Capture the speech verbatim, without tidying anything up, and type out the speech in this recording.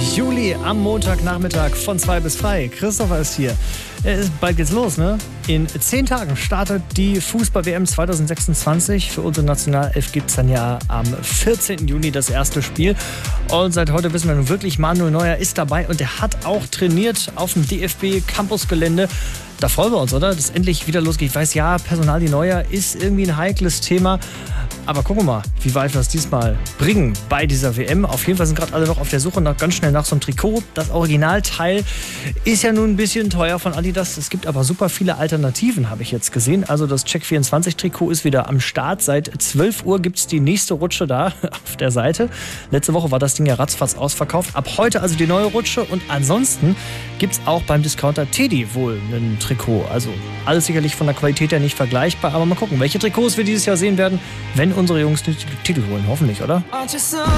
Juli am Montagnachmittag von zwei bis drei. Christopher ist hier. Äh, bald geht's los, ne? In zehn Tagen startet die Fußball-W M zwanzig sechsundzwanzig. Für unsere Nationalelf gibt es dann ja am vierzehnten Juni das erste Spiel. Und seit heute wissen wir nun wirklich, Manuel Neuer ist dabei und er hat auch trainiert auf dem D F B-Campusgelände. Da freuen wir uns, oder? Dass endlich wieder losgeht. Ich weiß, ja, Personalie Neuer ist irgendwie ein heikles Thema. Aber gucken wir mal, wie weit wir es diesmal bringen bei dieser W M. Auf jeden Fall sind gerade alle noch auf der Suche nach, ganz schnell nach so einem Trikot. Das Originalteil ist ja nun ein bisschen teuer von Adidas. Es gibt aber super viele Alternativen, habe ich jetzt gesehen. Also das Check vierundzwanzig Trikot ist wieder am Start. Seit zwölf Uhr gibt es die nächste Rutsche da auf der Seite. Letzte Woche war das Ding ja ratzfatz ausverkauft. Ab heute also die neue Rutsche. Und ansonsten gibt es auch beim Discounter Teddy wohl ein Trikot. Also alles sicherlich von der Qualität her nicht vergleichbar. Aber mal gucken, welche Trikots wir dieses Jahr sehen werden, wenn unsere Jungs den Titel holen. Hoffentlich, oder?